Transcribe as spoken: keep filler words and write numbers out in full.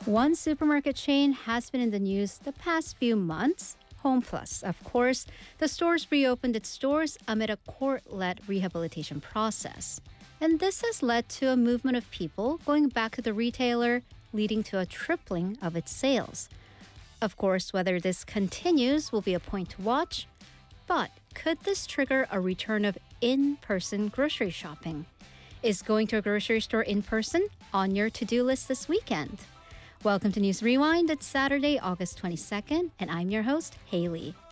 One supermarket chain has been in the news the past few months. HomePlus, of course. The stores reopened its doors amid a court-led rehabilitation process. And this has led to a movement of people going back to the retailer, leading to a tripling of its sales. Of course, whether this continues will be a point to watch. But could this trigger a return of in-person grocery shopping? Is going to a grocery store in person on your to-do list this weekend? Welcome to News Rewind. It's Saturday, August twenty-second, and I'm your host, Haley.